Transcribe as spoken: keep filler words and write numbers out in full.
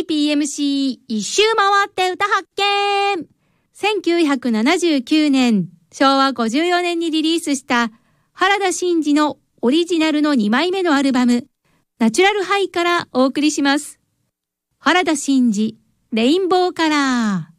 ーピーエムシー 一周回って歌発見。せんきゅうひゃくななじゅうきゅうねん、しょうわごじゅうよねんにリリースした原田真二のオリジナルのにまいめのアルバム、ナチュラルハイからお送りします。原田真二、レインボーカラー。